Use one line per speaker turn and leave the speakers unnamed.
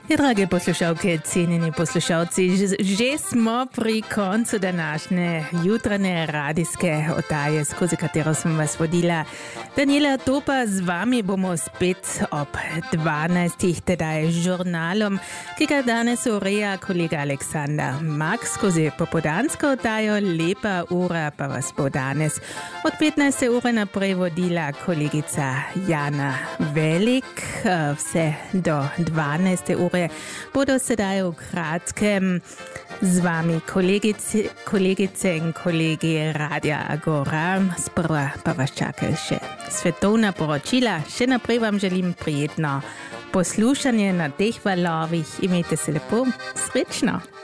Drage poslušalke, cenjeni poslušalci, že smo pri koncu današnje jutranje radijske oddaje, skozi katero sem vas vodila. Daniela Topa, z vami bomo spet ob 12. tedaj žurnalom, ki ga danes ureja kolega Aleksandar Mak, skozi popodansko oddajo. Lepa ura pa vas bo danes od 15. ure naprej vodila kolegica Jana Velik, vse do 12. ure. Bodo sedaj v kratkem z vami kolegice in kolegi Radia Agora. Sprva pa vas čakajo še svetovna poročila. Še naprej vam želim prijetno poslušanje na teh valovih. Imejte se lepo, srečno!